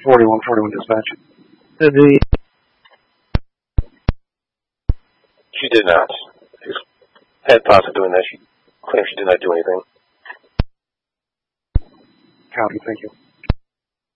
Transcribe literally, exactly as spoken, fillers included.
forty-one forty-one dispatch. Did the She did not. She had thoughts of doing that. She claimed she did not do anything. Copy, thank you.